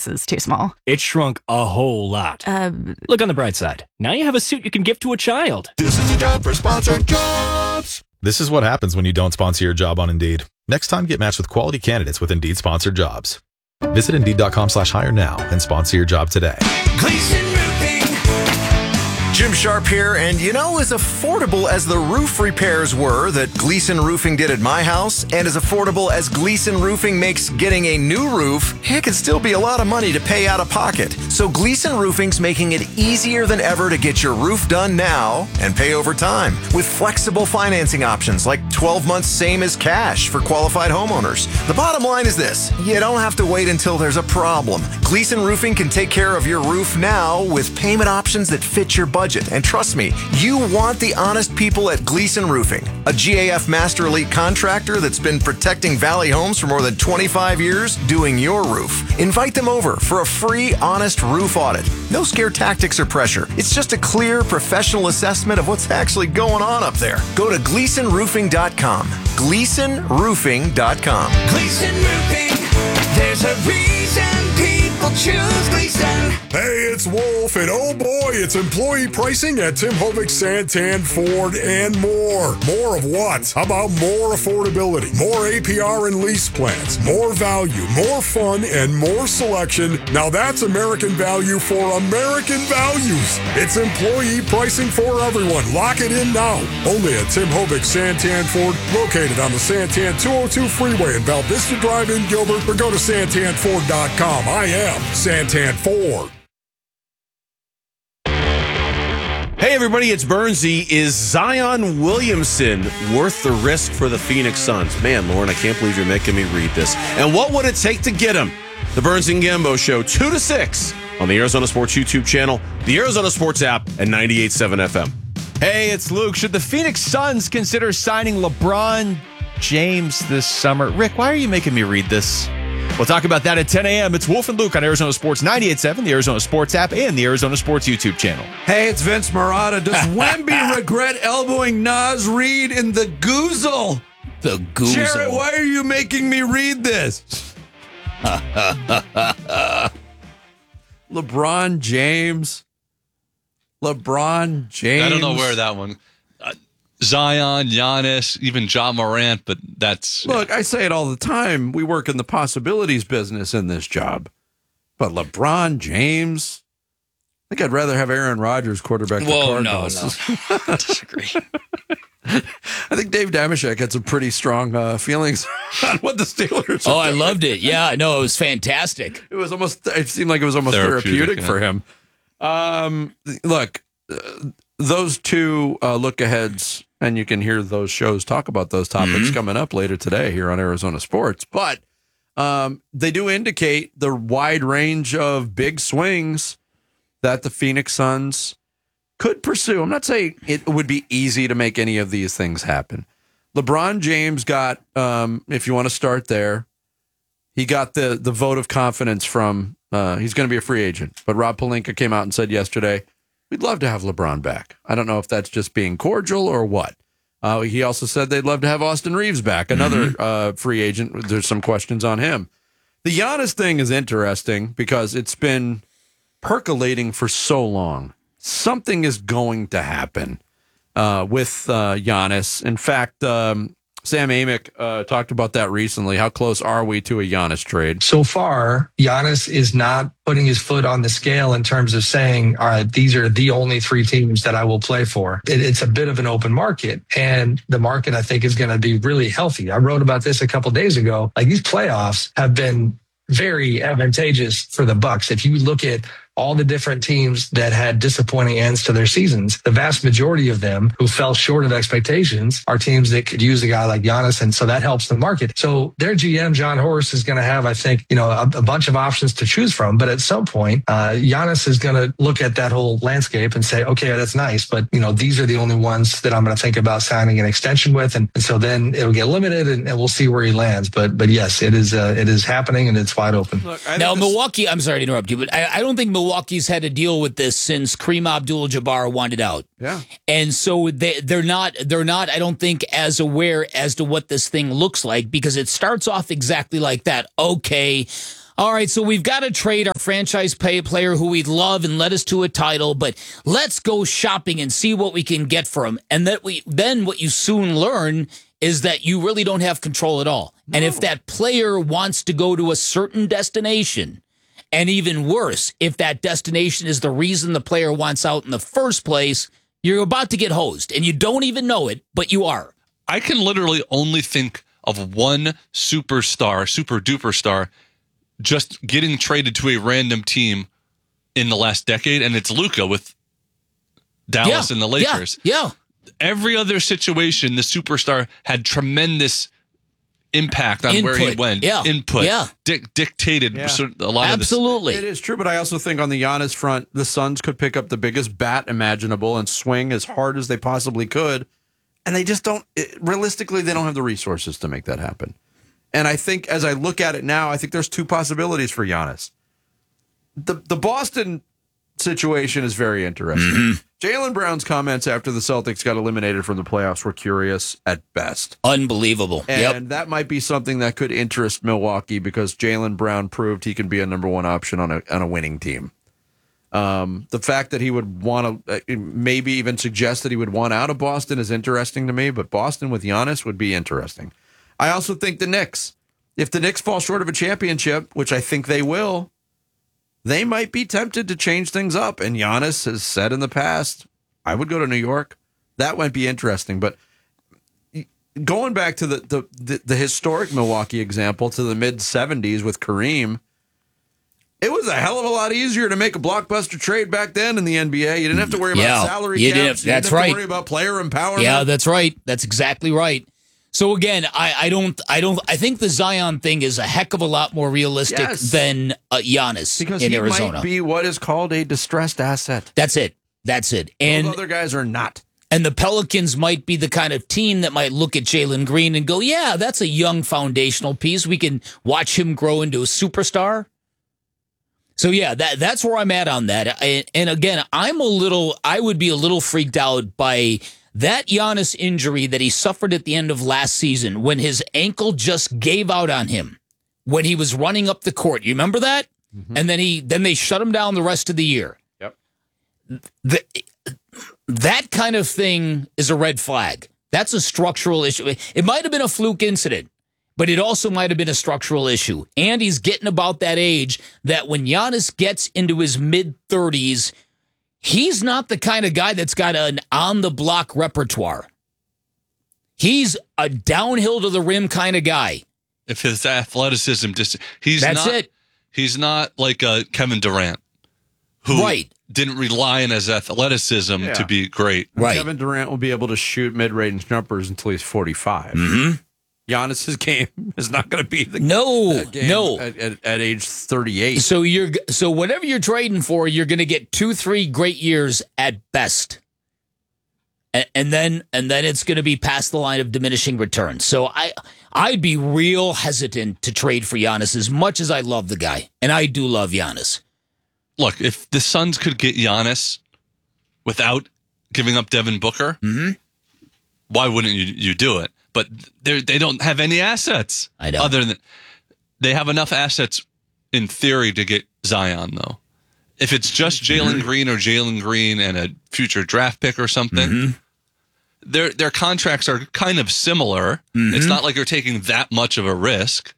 is too small. It shrunk a whole lot. Look on the bright side. Now you have a suit you can gift to a child. This is a job for Sponsored Jobs. This is what happens when you don't sponsor your job on Indeed. Next time, get matched with quality candidates with Indeed sponsored jobs. Visit Indeed.com/hire now and sponsor your job today. Gleason Roofing. Jim Sharp here, and as affordable as the roof repairs were that Gleason Roofing did at my house, and as affordable as Gleason Roofing makes getting a new roof, it can still be a lot of money to pay out of pocket. So Gleason Roofing's making it easier than ever to get your roof done now and pay over time with flexible financing options like 12 months same as cash for qualified homeowners. The bottom line is this: you don't have to wait until there's a problem. Gleason Roofing can take care of your roof now with payment options that fit your budget. And trust me, you want the honest people at Gleason Roofing, a GAF Master Elite contractor that's been protecting Valley Homes for more than 25 years doing your roof. Invite them over for a free, honest roof audit. No scare tactics or pressure. It's just a clear, professional assessment of what's actually going on up there. Go to GleasonRoofing.com. GleasonRoofing.com. Gleason Roofing, there's a reason people choose Gleason. Hey, it's Wolf, and oh boy, it's employee pricing at Tim Hovick, Santan, Ford, and more. More of what? How about more affordability, more APR and lease plans, more value, more fun, and more selection? Now that's American value for American values. It's employee pricing for everyone. Lock it in now. Only at Tim Hovick, Santan, Ford, located on the Santan 202 freeway in Val Vista Drive in Gilbert, or go to santanford.com. I am Santan Ford. Hey everybody, it's Bernsey. Is Zion Williamson worth the risk for the Phoenix Suns? Man, Lauren, I can't believe you're making me read this. And what would it take to get him? The Burns and Gambo Show, 2 to 6 on the Arizona Sports YouTube channel, the Arizona Sports app, and 98.7 FM. Hey, it's Luke. Should the Phoenix Suns consider signing LeBron James this summer? Rick, why are you making me read this? We'll talk about that at 10 a.m. It's Wolf and Luke on Arizona Sports 98.7, the Arizona Sports app, and the Arizona Sports YouTube channel. Hey, it's Vince Marotta. Does Wemby regret elbowing Naz Reid in the goozle? The goozle. Jarrett, why are you making me read this? LeBron James. I don't know where that one. Zion, Giannis, even Ja Morant, but that's... Look, I say it all the time. We work in the possibilities business in this job. But LeBron James, I think I'd rather have Aaron Rodgers quarterback the Cardinals. No. I disagree. I think Dave Damashek had some pretty strong feelings on what the Steelers I loved it. Yeah, no, it was fantastic. It seemed like it was almost therapeutic for him. Look, those two look-aheads, and you can hear those shows talk about those topics coming up later today here on Arizona Sports. But they do indicate the wide range of big swings that the Phoenix Suns could pursue. I'm not saying it would be easy to make any of these things happen. LeBron James got, if you want to start there, he got the vote of confidence from, he's going to be a free agent. But Rob Pelinka came out and said yesterday, we'd love to have LeBron back. I don't know if that's just being cordial or what. He also said they'd love to have Austin Reeves back, another free agent. There's some questions on him. The Giannis thing is interesting because it's been percolating for so long. Something is going to happen with Giannis. In fact, Sam Amick talked about that recently. How close are we to a Giannis trade? So far, Giannis is not putting his foot on the scale in terms of saying, all right, these are the only three teams that I will play for. It's a bit of an open market, and the market, I think, is going to be really healthy. I wrote about this a couple of days ago. Like, these playoffs have been very advantageous for the Bucks. If you look at all the different teams that had disappointing ends to their seasons, the vast majority of them who fell short of expectations are teams that could use a guy like Giannis. And so that helps the market. So their GM, John Horst, is going to have, I think, a bunch of options to choose from. But at some point, Giannis is going to look at that whole landscape and say, okay, that's nice, but these are the only ones that I'm going to think about signing an extension with. And so then it'll get limited and we'll see where he lands. But yes, it is happening and it's wide open. Look, Milwaukee, I'm sorry to interrupt you, but I don't think Milwaukee's had to deal with this since Kareem Abdul-Jabbar wanted out. Yeah. And so they're not, I don't think, as aware as to what this thing looks like, because it starts off exactly like that. Okay, all right, so we've got to trade our franchise player who we love and led us to a title, but let's go shopping and see what we can get for him. And then what you soon learn is that you really don't have control at all. No. And if that player wants to go to a certain destination, and even worse, if that destination is the reason the player wants out in the first place, you're about to get hosed, and you don't even know it, but you are. I can literally only think of one superstar, super duper star, just getting traded to a random team in the last decade, and it's Luka with Dallas and the Lakers. Yeah. Every other situation, the superstar had tremendous impact on where he went. Input. Dictated a lot of this. Absolutely. It is true, but I also think on the Giannis front, the Suns could pick up the biggest bat imaginable and swing as hard as they possibly could. And they just don't, realistically, they don't have the resources to make that happen. And I think as I look at it now, I think there's two possibilities for Giannis. The Boston situation is very interesting. Mm-hmm. Jaylen Brown's comments after the Celtics got eliminated from the playoffs were curious at best. Unbelievable. And that might be something that could interest Milwaukee because Jaylen Brown proved he can be a number one option on a winning team. The fact that he would want to maybe even suggest that he would want out of Boston is interesting to me, but Boston with Giannis would be interesting. I also think the Knicks, if the Knicks fall short of a championship, which I think they will, they might be tempted to change things up. And Giannis has said in the past, I would go to New York. That might be interesting. But going back to the historic Milwaukee example to the mid-'70s with Kareem, it was a hell of a lot easier to make a blockbuster trade back then in the NBA. You didn't have to worry about salary caps. You didn't have to worry about player empowerment. Yeah, that's right. That's exactly right. So again, I think the Zion thing is a heck of a lot more realistic than Giannis in Arizona. Because he might be what is called a distressed asset. That's it. And those other guys are not. And the Pelicans might be the kind of team that might look at Jalen Green and go, yeah, that's a young foundational piece. We can watch him grow into a superstar. So yeah, that's where I'm at on that. And again, I would be a little freaked out by that Giannis injury that he suffered at the end of last season when his ankle just gave out on him when he was running up the court. You remember that? Mm-hmm. And then they shut him down the rest of the year. Yep. That kind of thing is a red flag. That's a structural issue. It might have been a fluke incident, but it also might have been a structural issue. And he's getting about that age that when Giannis gets into his mid-30s, he's not the kind of guy that's got an on-the-block repertoire. He's a downhill to the rim kind of guy. If his athleticism he's not like Kevin Durant, who didn't rely on his athleticism to be great. Right. Kevin Durant will be able to shoot mid-range jumpers until he's 45. Mm-hmm. Giannis's game is not going to be the game at age 38. So whatever you're trading for, you're going to get 2-3 great years at best, and then it's going to be past the line of diminishing returns. So I'd be real hesitant to trade for Giannis as much as I love the guy, and I do love Giannis. Look, if the Suns could get Giannis without giving up Devin Booker, why wouldn't you do it? But they don't have any assets. I know. Other than they have enough assets in theory to get Zion, though. If it's just Jalen Green or Jalen Green and a future draft pick or something, their contracts are kind of similar. It's not like you're taking that much of a risk.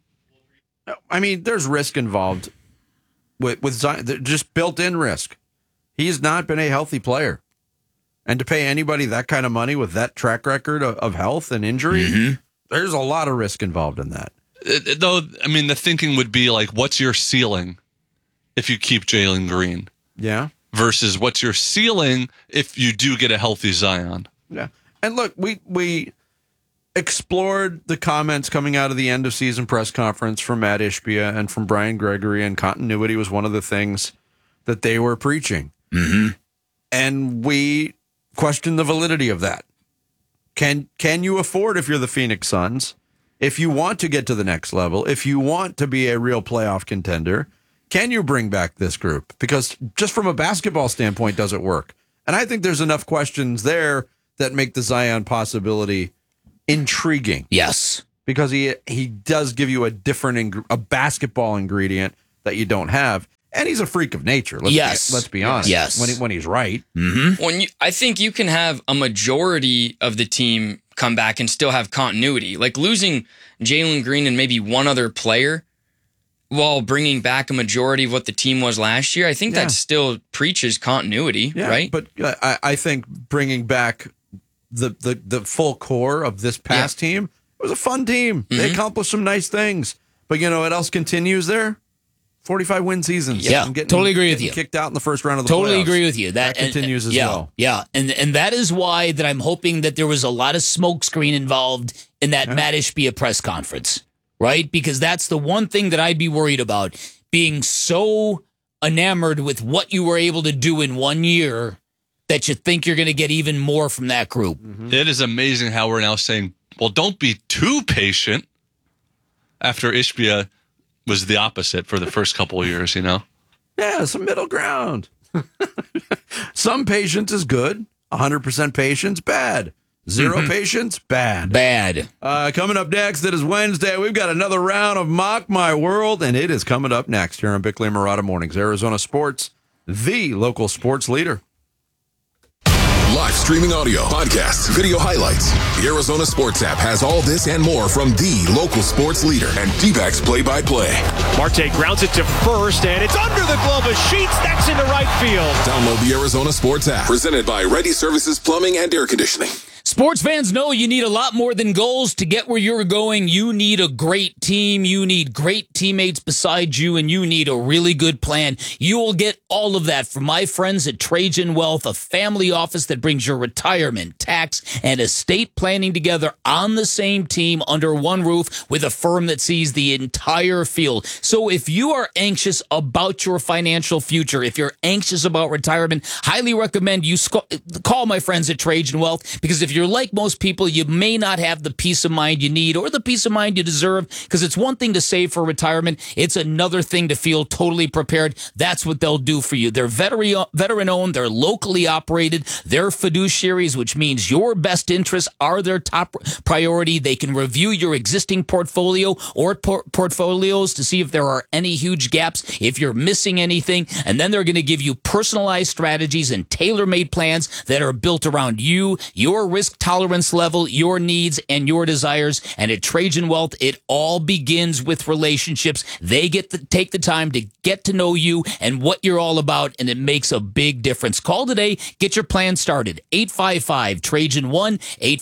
I mean, there's risk involved with Zion, just built-in risk. He's not been a healthy player. And to pay anybody that kind of money with that track record of health and injury, there's a lot of risk involved in that. Though, I mean, the thinking would be like, what's your ceiling if you keep Jalen Green? Yeah. Versus what's your ceiling if you do get a healthy Zion? Yeah. And look, we explored the comments coming out of the end of season press conference from Matt Ishbia and from Brian Gregory, and continuity was one of the things that they were preaching. And we question the validity of that. Can you afford, if you're the Phoenix Suns, if you want to get to the next level, if you want to be a real playoff contender, can you bring back this group? Because just from a basketball standpoint, does it work? And I think there's enough questions there that make the Zion possibility intriguing. Yes. because he does give you a different a basketball ingredient that you don't have. And he's a freak of nature. Let's be honest. Yes. When he's right. Mm-hmm. I think you can have a majority of the team come back and still have continuity. Like losing Jalen Green and maybe one other player while bringing back a majority of what the team was last year, I think that still preaches continuity, right? But I think bringing back the full core of this past team, it was a fun team. Mm-hmm. They accomplished some nice things. But you know what else continues there? 45-win seasons. Yeah, totally agree with you. Kicked out in the first round of the Totally playoffs. agree with you. That continues as well. Yeah, and that is why that I'm hoping that there was a lot of smokescreen involved in that Matt Ishbia press conference, right? Because that's the one thing that I'd be worried about, being so enamored with what you were able to do in 1 year that you think you're going to get even more from that group. Mm-hmm. It is amazing how we're now saying, well, don't be too patient after Ishbia was the opposite for the first couple of years, you know? Yeah, some middle ground. Some patience is good. 100% patience, bad. 0 patience, bad. Bad. Coming up next, it is Wednesday. We've got another round of Mock My World, and it is coming up next here on Bickley and Murata Mornings. Arizona Sports, the local sports leader. Live streaming audio, podcasts, video highlights. The Arizona Sports app has all this and more from the local sports leader and D-backs play-by-play. Marte grounds it to first, and it's under the glove of Sheets. That's into right field. Download the Arizona Sports app, presented by Ready Services Plumbing and Air Conditioning. Sports fans know you need a lot more than goals to get where you're going. You need a great team. You need great teammates beside you, and you need a really good plan. You will get all of that from my friends at Trajan Wealth, a family office that brings your retirement, tax, and estate planning together on the same team under one roof with a firm that sees the entire field. So if you are anxious about your financial future, if you're anxious about retirement, highly recommend you call my friends at Trajan Wealth, because if you're like most people, you may not have the peace of mind you need or the peace of mind you deserve, because it's one thing to save for retirement. It's another thing to feel totally prepared. That's what they'll do for you. They're veteran-owned. They're locally operated. They're fiduciaries, which means your best interests are their top priority. They can review your existing portfolio or portfolios to see if there are any huge gaps, if you're missing anything, and then they're going to give you personalized strategies and tailor-made plans that are built around you, your risk tolerance level, your needs, and your desires. And at Trajan Wealth, it all begins with relationships. They get to take the time to get to know you and what you're all about, and it makes a big difference. Call today. Get your plan started. 855-TRAJAN-1,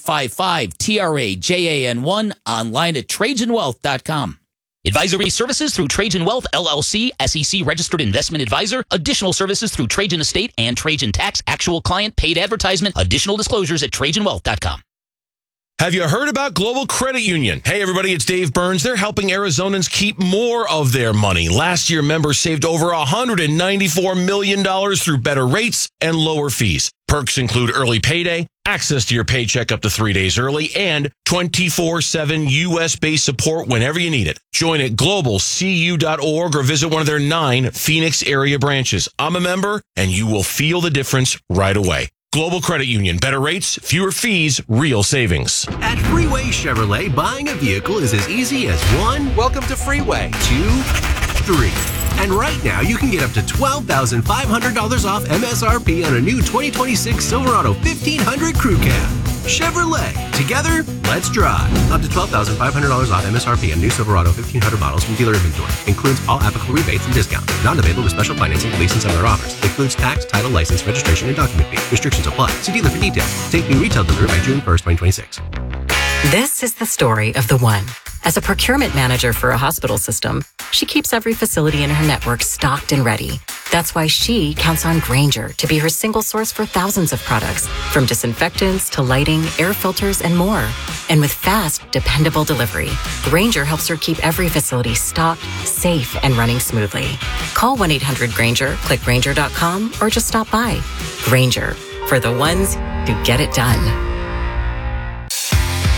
855-TRAJAN-1, online at TrajanWealth.com. Advisory services through Trajan Wealth, LLC, SEC registered investment advisor. Additional services through Trajan Estate and Trajan Tax. Actual client paid advertisement. Additional disclosures at TrajanWealth.com. Have you heard about Global Credit Union? Hey, everybody, it's Dave Burns. They're helping Arizonans keep more of their money. Last year, members saved over $194 million through better rates and lower fees. Perks include early payday, access to your paycheck up to 3 days early, and 24/7 U.S.-based support whenever you need it. Join at globalcu.org or visit one of their 9 Phoenix area branches. I'm a member, and you will feel the difference right away. Global Credit Union. Better rates, fewer fees, real savings. At Freeway Chevrolet, buying a vehicle is as easy as 1. Welcome to Freeway. 2, 3. And right now, you can get up to $12,500 off MSRP on a new 2026 Silverado 1500 Crew Cab. Chevrolet. Together, let's drive. Up to $12,500 off MSRP on new Silverado 1500 models from dealer inventory. Includes all applicable rebates and discounts. Not available with special financing, lease, and similar offers. Includes tax, title, license, registration, and document fee. Restrictions apply. See dealer for details. Take new retail delivery by June 1st, 2026. This is the story of the one. As a procurement manager for a hospital system, she keeps every facility in her network stocked and ready. That's why she counts on Grainger to be her single source for thousands of products, from disinfectants to lighting, air filters, and more. And with fast, dependable delivery, Grainger helps her keep every facility stocked, safe, and running smoothly. Call 1-800-GRAINGER, click Grainger.com, or just stop by. Grainger, for the ones who get it done.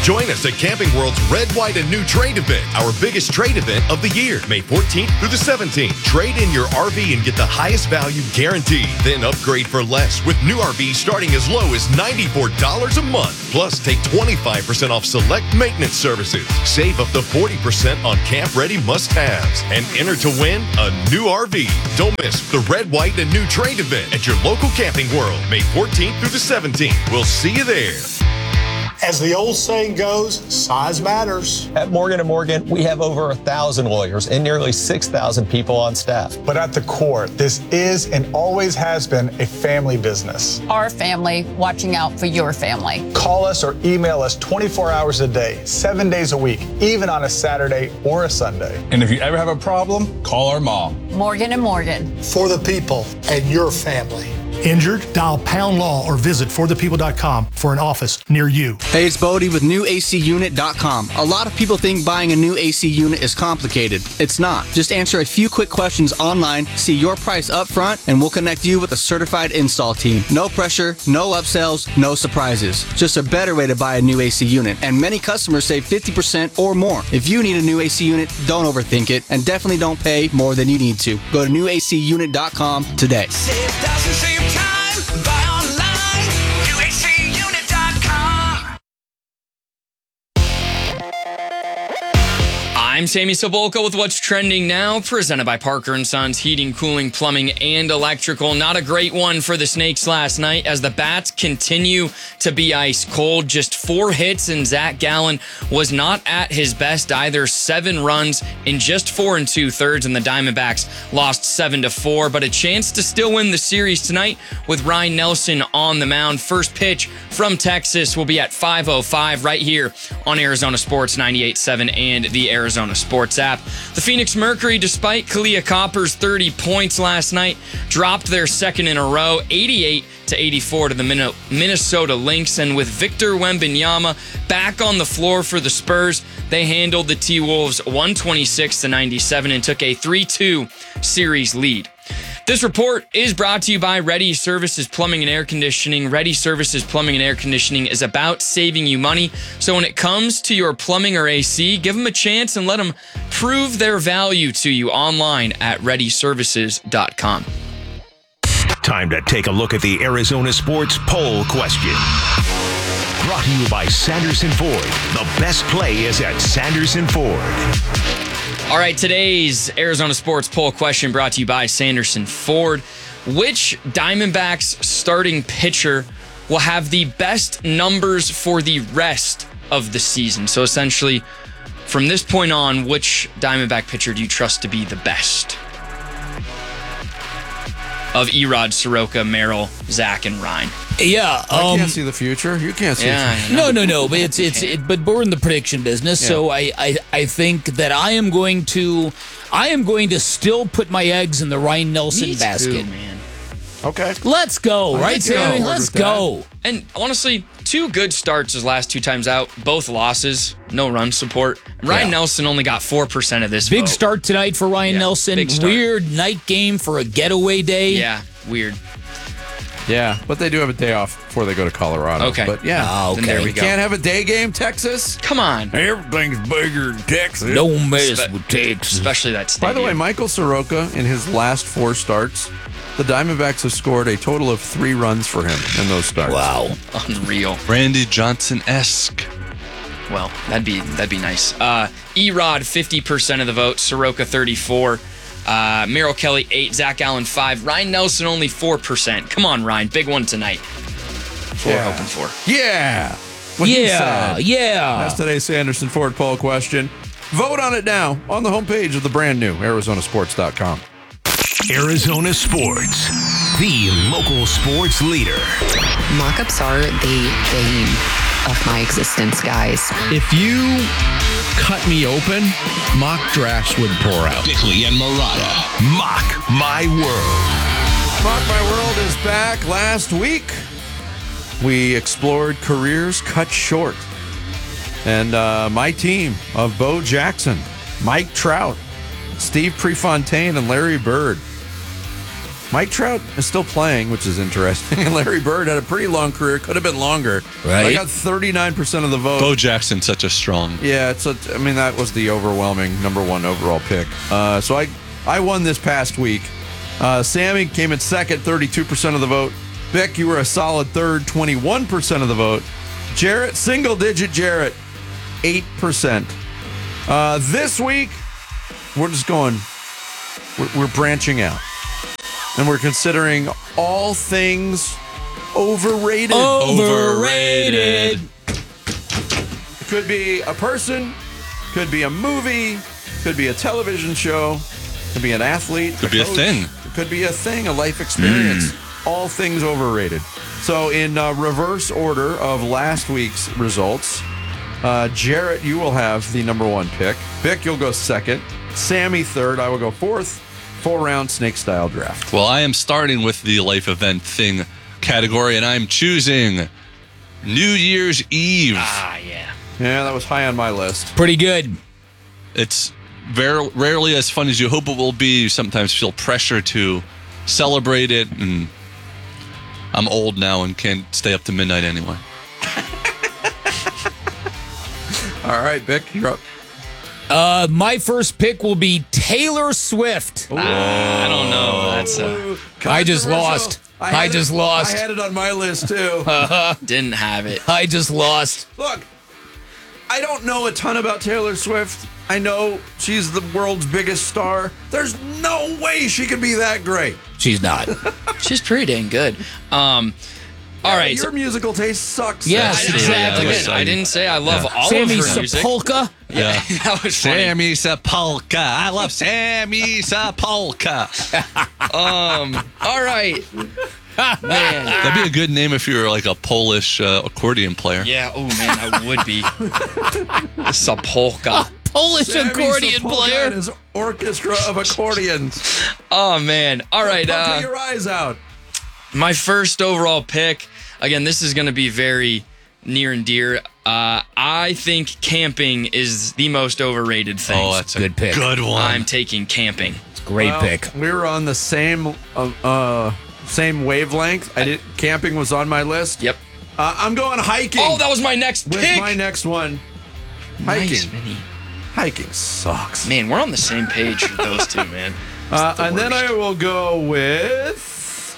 Join us at Camping World's Red, White, and New Trade event, our biggest trade event of the year, May 14th through the 17th. Trade in your RV and get the highest value guaranteed. Then upgrade for less with new RVs starting as low as $94 a month. Plus, take 25% off select maintenance services. Save up to 40% on camp-ready must-haves. And enter to win a new RV. Don't miss the Red, White, and New Trade event at your local Camping World, May 14th through the 17th. We'll see you there. As the old saying goes, size matters. At Morgan & Morgan, we have over 1,000 lawyers and nearly 6,000 people on staff. But at the core, this is and always has been a family business. Our family watching out for your family. Call us or email us 24 hours a day, 7 days a week, even on a Saturday or a Sunday. And if you ever have a problem, call our mom. Morgan & Morgan. For the people and your family. Injured? Dial Pound Law or visit forthepeople.com for an office near you. Hey, it's Bodie with NewACUnit.com. A lot of people think buying a new AC unit is complicated. It's not. Just answer a few quick questions online, see your price up front, and we'll connect you with a certified install team. No pressure, no upsells, no surprises. Just a better way to buy a new AC unit. And many customers save 50% or more. If you need a new AC unit, don't overthink it, and definitely don't pay more than you need to. Go to NewACUnit.com today. Save thousands, save time. Buy online. NewACUnit.com. I'm Sammy Sobolka with What's Trending Now, presented by Parker & Sons Heating, Cooling, Plumbing, and Electrical. Not a great one for the Snakes last night as the Bats continue to be ice cold. Just 4 hits, and Zach Gallen was not at his best either. 7 runs in just 4 2/3, and the Diamondbacks lost 7-4, but a chance to still win the series tonight with Ryan Nelson on the mound. First pitch from Texas will be at 5:05 right here on Arizona Sports 98.7 and the Arizona Sports app. The Phoenix Mercury, despite Kalia Copper's 30 points last night, dropped their second in a row, 88-84 to the Minnesota Lynx. And with Victor Wembanyama back on the floor for the Spurs, they handled the T-Wolves 126-97 and took a 3-2 series lead. This report is brought to you by Ready Services Plumbing and Air Conditioning. Ready Services Plumbing and Air Conditioning is about saving you money. So when it comes to your plumbing or AC, give them a chance and let them prove their value to you online at ReadyServices.com. Time to take a look at the Arizona Sports Poll Question. Brought to you by Sanderson Ford. The best play is at Sanderson Ford. All right, today's Arizona Sports Poll Question brought to you by Sanderson Ford. Which Diamondbacks starting pitcher will have the best numbers for the rest of the season? So essentially, from this point on, which Diamondback pitcher do you trust to be the best? Of Erod, Soroka, Merrill, Zach, and Ryan. Yeah, I can't see the future. You can't see the future. No. But but we're in the prediction business, so I think that I am going to still put my eggs in the Ryan Nelson basket. Too, man. Okay, let's go, right, Sammy? Let's go. And honestly, 2 good starts his last 2 times out, both losses, no run support. Ryan Nelson only got 4% of this big vote. Start tonight for Ryan Nelson. Weird night game for a getaway day. Yeah, weird. Yeah, but they do have a day off before they go to Colorado. Okay. But yeah, Then there we go. Can't have a day game, Texas? Come on. Everything's bigger in Texas. Don't mess with Texas. Especially that stadium. By the way, Michael Soroka, in his last 4 starts, the Diamondbacks have scored a total of 3 runs for him in those starts. Wow. Unreal. Randy Johnson-esque. Well, that'd be nice. Erod, 50% of the vote. Soroka, 34%. Merrill Kelly, 8%. Zach Allen, 5%. Ryan Nelson, only 4%. Come on, Ryan. Big one tonight. That's what we're hoping for. Yeah. What he said. Yeah. That's today's Sanderson Ford poll question. Vote on it now on the homepage of the brand new ArizonaSports.com. Arizona Sports, the local sports leader. Mock-ups are the bane of my existence, guys. If you cut me open, mock drafts would pour out. Bickley and Murata, Mock My World. Mock My World is back. Last week, we explored careers cut short. And my team of Bo Jackson, Mike Trout, Steve Prefontaine, and Larry Bird Mike Trout is still playing, which is interesting. And Larry Bird had a pretty long career. Could have been longer. Right. I got 39% of the vote. Bo Jackson, such a strong. Yeah, that was the overwhelming number one overall pick. So I won this past week. Sammy came in second, 32% of the vote. Vic, you were a solid third, 21% of the vote. Jarrett, single-digit Jarrett, 8%. This week, we're just going, we're branching out. And we're considering all things overrated. Overrated. It could be a person, could be a movie, could be a television show, could be an athlete, could be coach, a thing. It could be a thing, a life experience. All things overrated. So in reverse order of last week's results, Jarrett, you will have the number one pick. Vic, you'll go second. Sammy, third. I will go fourth. 4-round snake style draft. Well, I am starting with the life event thing category, and I'm choosing New Year's Eve. Yeah. Yeah, that was high on my list. Pretty good. It's very rarely as fun as you hope it will be. You sometimes feel pressure to celebrate it, and I'm old now and can't stay up to midnight anyway. All right, Vic, you're up. My first pick will be Taylor Swift. I don't know. That's I just lost. I just lost. I had it on my list, too. Didn't have it. I just lost. Look, I don't know a ton about Taylor Swift. I know she's the world's biggest star. There's no way she could be that great. She's not. She's pretty dang good. All right. Your musical taste sucks. Yes, exactly. Again, I didn't say I love all Sammy of her music. Sapolka. Yeah, that was funny. Sammy Sapolka. I love Sammy Sapolka. All right. Man. That'd be a good name if you were like a Polish accordion player. Yeah, oh man, I would be. Sapolka. Polish Sammy accordion Sapolka player. and his orchestra of accordions. Oh man. All right. Pucker your eyes out. My first overall pick. Again, this is going to be very near and dear. I think camping is the most overrated thing. Oh, that's a Good pick. good one. I'm taking camping. Great Well, pick. We were on the same wavelength. Camping was on my list. Yep. I'm going hiking. Oh, that was my next with pick. my next one. Hiking. Nice, Vinny. Hiking sucks. Man, we're on the same page with those two, man. And then I will go with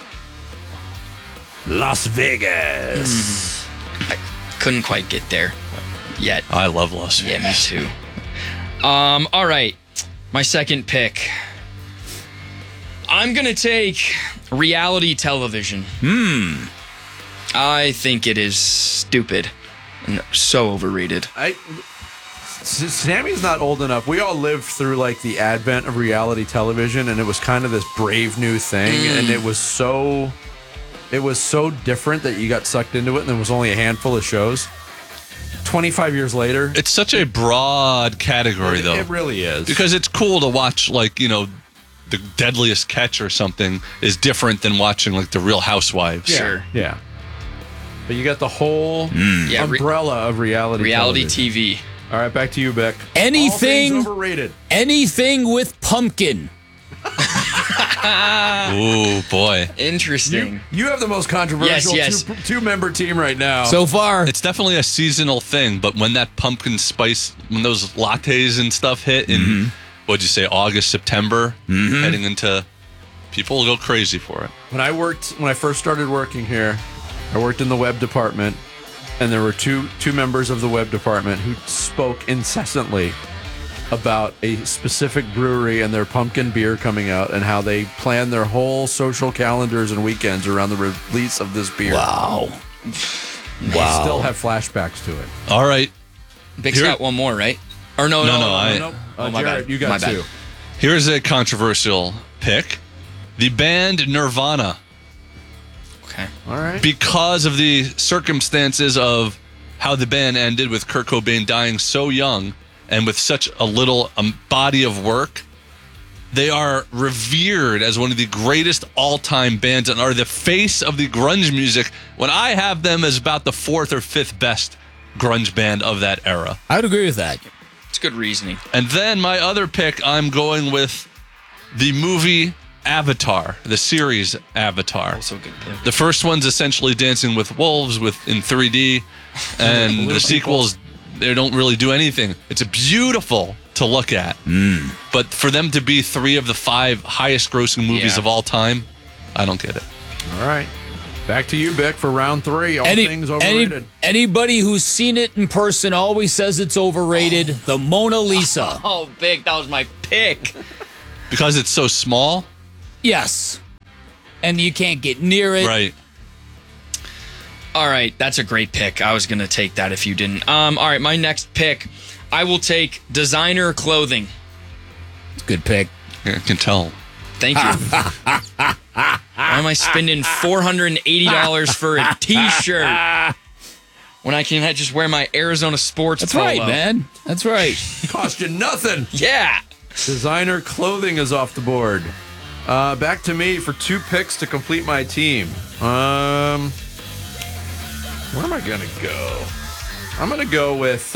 Las Vegas. I couldn't quite get there yet. I love Las Vegas. Yeah, me too. All right. My second pick. I'm going to take reality television. I think it is stupid and so overrated. Sammy's not old enough. We all lived through like the advent of reality television, and it was kind of this brave new thing, and it was so different that you got sucked into it, and there was only a handful of shows. 25 years later, It's such a broad category, though. it really is. Because it's cool to watch, like, you know, The Deadliest Catch or something is different than watching, like, The Real Housewives. Sure. Yeah. But you got the whole umbrella of reality television. TV. All right, back to you, Beck. Anything All things overrated. Anything with pumpkin. Ooh, boy. Interesting. You have the most controversial Yes. two-member team right now. So far. It's definitely a seasonal thing, but when that pumpkin spice, when those lattes and stuff hit in, what'd you say, August, September, heading into, people will go crazy for it. When I first started working here, I worked in the web department, and there were two members of the web department who spoke incessantly about a specific brewery and their pumpkin beer coming out and how they plan their whole social calendars and weekends around the release of this beer. Wow. I still have flashbacks to it. All right. Vic's got one more, right? Or no. Oh, my Jared, bad. you got My bad. two. Here's a controversial pick. The band Nirvana. Okay. All right. Because of the circumstances of how the band ended with Kurt Cobain dying so young and with such a little body of work, they are revered as one of the greatest all-time bands and are the face of the grunge music, when I have them as about the fourth or fifth best grunge band of that era. I would agree with that. It's good reasoning. And then my other pick, I'm going with the movie Avatar, the series Avatar. Also good pick. The first one's essentially Dancing with Wolves in 3D, and the sequels, they don't really do anything. It's beautiful to look at. But for them to be 3 of the 5 highest grossing movies of all time, I don't get it. All right. Back to you, Bick, for round 3. All things overrated. Anybody who's seen it in person always says it's overrated. The Mona Lisa. Oh, Big, that was my pick. Because it's so small? Yes. And you can't get near it. Right. All right, that's a great pick. I was going to take that if you didn't. All right, my next pick, I will take designer clothing. Good pick. I can tell. Thank you. Why am I spending $480 for a T-shirt when I can just wear my Arizona sports That's polo? right, man. That's right. Cost you nothing. Yeah. Designer clothing is off the board. Back to me for 2 picks to complete my team. Where am I going to go? I'm going to go with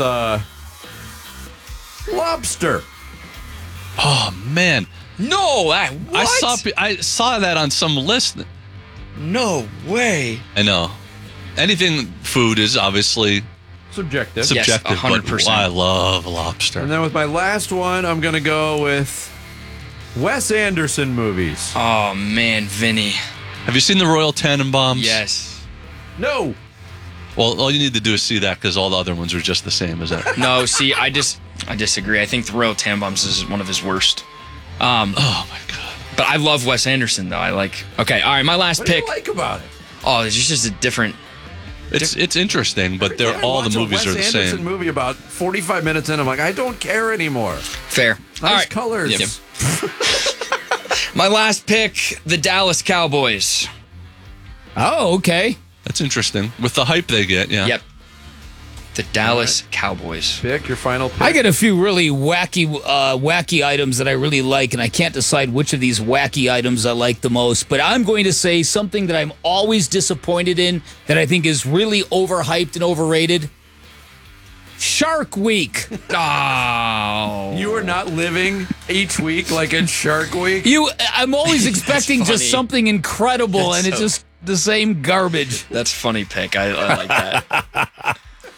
lobster. Oh, man. No, what? I saw that on some list. No way. I know. Anything food is obviously subjective. Yes, 100%. But I love lobster. And then with my last one, I'm going to go with Wes Anderson movies. Oh, man, Vinny. Have you seen the Royal Tenenbaums? Yes. No. Well, all you need to do is see that because all the other ones are just the same as that. No, see, I disagree. I think the Royal Tenenbaums is one of his worst. Oh, my God. But I love Wes Anderson, though. Okay, all right, my last What pick. do you like about it? Oh, it's just a different... It's interesting, but all the movies are the Wes Anderson same. movie about 45 minutes in, I'm like, I don't care anymore. Fair. Nice all right. colors. Yep. My last pick, the Dallas Cowboys. Oh, okay. That's interesting. With the hype they get, yeah. Yep. The Dallas Cowboys. Pick your final pick. I got a few really wacky items that I really like, and I can't decide which of these wacky items I like the most. But I'm going to say something that I'm always disappointed in, that I think is really overhyped and overrated. Shark Week. Oh. You are not living each week like it's Shark Week. I'm always expecting just something incredible, and it's just the same garbage. That's funny pick. I like that.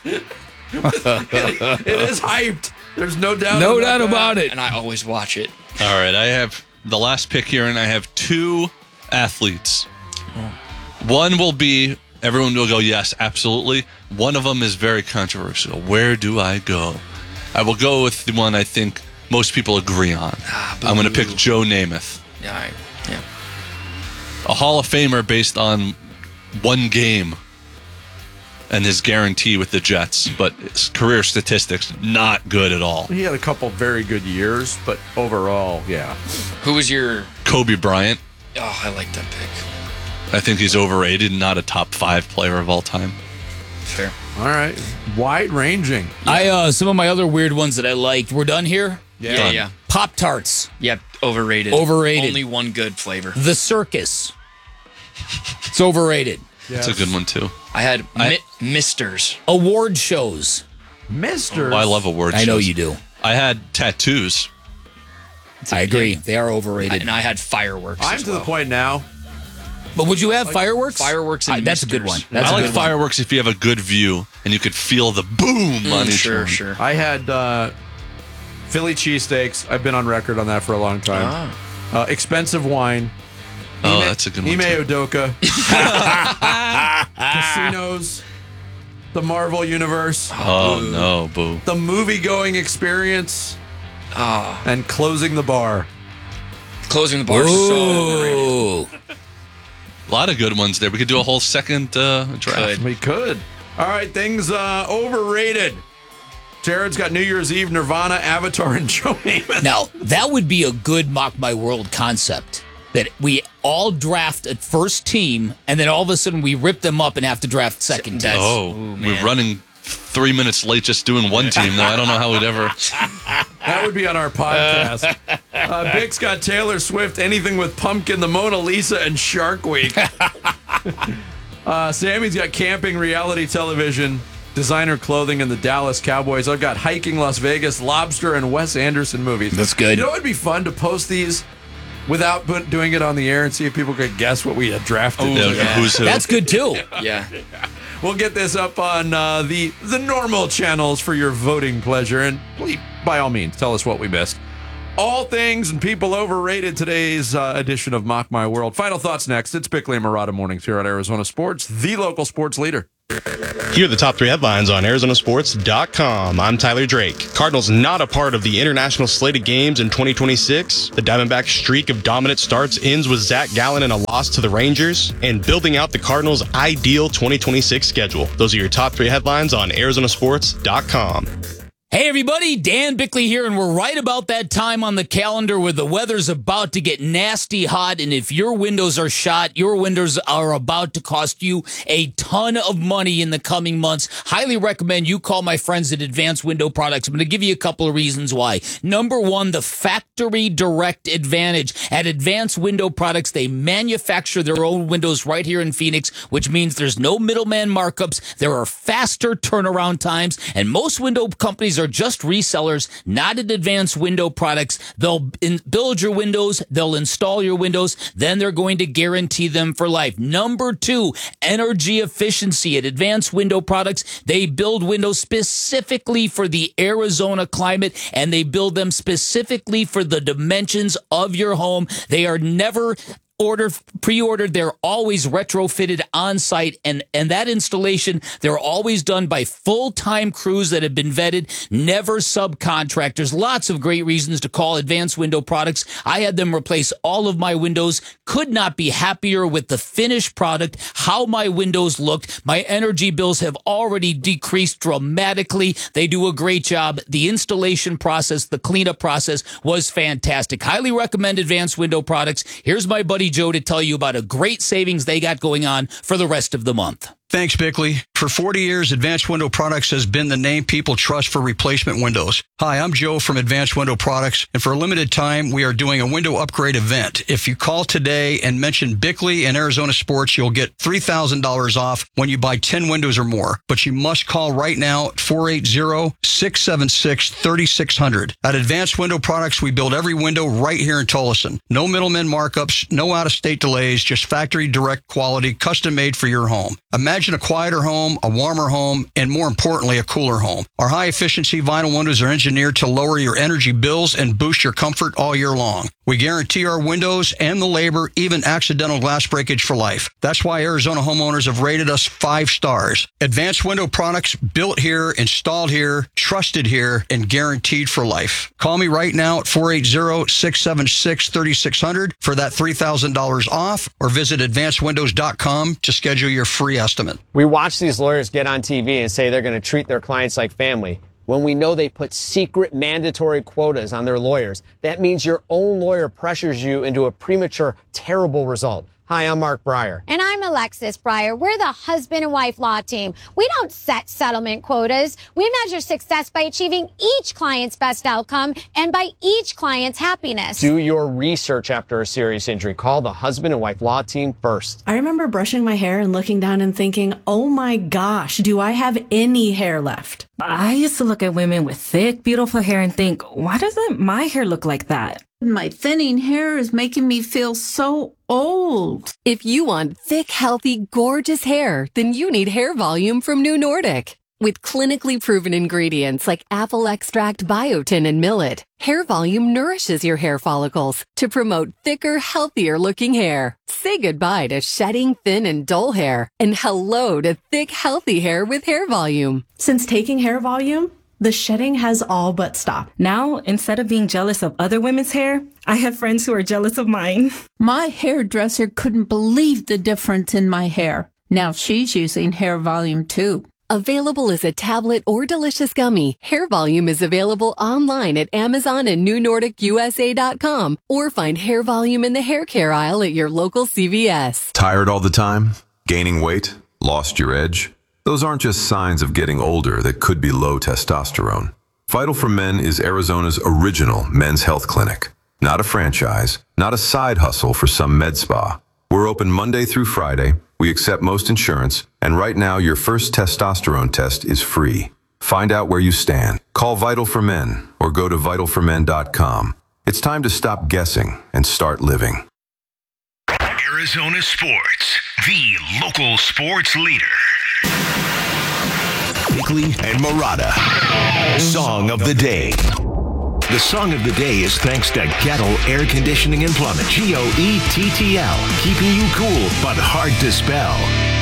It is hyped. There's no doubt. No doubt about it. And I always watch it. All right, I have the last pick here, and I have 2 athletes. One will be, everyone will go, yes, absolutely. One of them is very controversial. Where do I go? I will go with the one I think most people agree on. I'm going to pick Joe Namath. Yeah. A Hall of Famer based on one game and his guarantee with the Jets, but his career statistics, not good at all. He had a couple very good years, but overall, yeah. Who was your... Kobe Bryant. Oh, I like that pick. I think he's overrated, not a top 5 player of all time. Fair. All right. Wide-ranging. Some of my other weird ones that I liked. We're done here? Yeah. Pop-Tarts. Yep, overrated. Overrated. Only one good flavor. The Circus. It's overrated. That's a good one, too. I had Misters. Award shows. Misters? Oh, I love award shows. I know you do. I had tattoos. I agree. They are overrated. And I had fireworks. I'm to the point now. But would you have fireworks? Fireworks and that's a good one. That's I a like good fireworks if you have a good view and you could feel the boom on each one. Sure. I had Philly cheesesteaks. I've been on record on that for a long time. Expensive wine. Oh, that's a good one. Ime Udoka. Casinos. The Marvel Universe. Oh, no, boo. The movie-going experience. And closing the bar. Closing the bar is so overrated. A lot of good ones there. We could do a whole second draft. We could. All right, things overrated. Jared's got New Year's Eve, Nirvana, Avatar, and Joe Namath. Now, that would be a good Mock My World concept. That we all draft a first team, and then all of a sudden we rip them up and have to draft second team. We're running 3 minutes late just doing one team, though. I don't know how we'd ever... That would be on our podcast. Bick's got Taylor Swift, Anything with Pumpkin, The Mona Lisa, and Shark Week. Sammy's got camping, reality television, designer clothing, and the Dallas Cowboys. I've got hiking, Las Vegas, lobster, and Wes Anderson movies. That's good. You know what would be fun to post these without doing it on the air and see if people could guess what we had drafted. Who's who? That's good too. Yeah. We'll get this up on the normal channels for your voting pleasure. And please, by all means, tell us what we missed. All things and people overrated today's edition of Mock My World. Final thoughts next. It's Bickley and Murata Mornings here on Arizona Sports, the local sports leader. Here are the top 3 headlines on ArizonaSports.com. I'm Tyler Drake. Cardinals not a part of the international slate of games in 2026. The Diamondbacks' streak of dominant starts ends with Zach Gallen in a loss to the Rangers, and building out the Cardinals' ideal 2026 schedule. Those are your top 3 headlines on ArizonaSports.com. Hey everybody, Dan Bickley here, and we're right about that time on the calendar where the weather's about to get nasty hot, and if your windows are shot, your windows are about to cost you a ton of money in the coming months. Highly recommend you call my friends at Advanced Window Products. I'm going to give you a couple of reasons why. Number one, the factory direct advantage. At Advanced Window Products, they manufacture their own windows right here in Phoenix, which means there's no middleman markups, there are faster turnaround times, and most window companies are just resellers, not at Advanced Window Products. They'll build your windows, they'll install your windows, then they're going to guarantee them for life. Number two, energy efficiency. At Advanced Window Products, they build windows specifically for the Arizona climate, and they build them specifically for the dimensions of your home. They are never pre-ordered, they're always retrofitted on site, and that installation, they're always done by full-time crews that have been vetted, never subcontractors. Lots of great reasons to call Advanced Window Products. I had them replace all of my windows, could not be happier with the finished product, how my windows looked. My energy bills have already decreased dramatically. They do a great job. The installation process, the cleanup process was fantastic. Highly recommend Advanced Window Products. Here's my buddy Joe to tell you about a great savings they got going on for the rest of the month. Thanks, Bickley. For 40 years, Advanced Window Products has been the name people trust for replacement windows. Hi, I'm Joe from Advanced Window Products, and for a limited time, we are doing a window upgrade event. If you call today and mention Bickley and Arizona Sports, you'll get $3,000 off when you buy 10 windows or more. But you must call right now at 480-676-3600. At Advanced Window Products, we build every window right here in Tolleson. No middlemen markups, no out-of-state delays, just factory direct quality, custom made for your home. Imagine a quieter home, a warmer home, and more importantly, a cooler home. Our high-efficiency vinyl windows are engineered to lower your energy bills and boost your comfort all year long. We guarantee our windows and the labor, even accidental glass breakage, for life. That's why Arizona homeowners have rated us 5 stars. Advanced Window Products, built here, installed here, trusted here, and guaranteed for life. Call me right now at 480-676-3600 for that $3,000 off, or visit advancedwindows.com to schedule your free estimate. We watch these lawyers get on TV and say they're going to treat their clients like family, when we know they put secret mandatory quotas on their lawyers. That means your own lawyer pressures you into a premature, terrible result. Hi, I'm Mark Breyer. And I'm Alexis Breyer. We're the husband and wife law team. We don't set settlement quotas. We measure success by achieving each client's best outcome and by each client's happiness. Do your research after a serious injury. Call the husband and wife law team first. I remember brushing my hair and looking down and thinking, oh my gosh, do I have any hair left? I used to look at women with thick, beautiful hair and think, why doesn't my hair look like that? My thinning hair is making me feel so old. If you want thick, healthy, gorgeous hair, then you need Hair Volume from New Nordic. With clinically proven ingredients like apple extract, biotin, and millet, Hair Volume nourishes your hair follicles to promote thicker, healthier looking hair. Say goodbye to shedding, thin, and dull hair, and hello to thick, healthy hair with Hair Volume. Since taking Hair Volume, the shedding has all but stopped. Now, instead of being jealous of other women's hair, I have friends who are jealous of mine. My hairdresser couldn't believe the difference in my hair. Now she's using Hair Volume too. Available as a tablet or delicious gummy, Hair Volume is available online at Amazon and NewNordicUSA.com, or find Hair Volume in the hair care aisle at your local CVS. Tired all the time? Gaining weight? Lost your edge? Those aren't just signs of getting older that could be low testosterone. Vital for Men is Arizona's original men's health clinic. Not a franchise, not a side hustle for some med spa. We're open Monday through Friday. We accept most insurance, and right now your first testosterone test is free. Find out where you stand. Call Vital for Men or go to vitalformen.com. It's time to stop guessing and start living. Arizona Sports, the local sports leader. Bickley and Murata. Song of the Day. The Song of the Day is thanks to Gettle Air Conditioning and Plumbing. GOETTL, keeping you cool but hard to spell.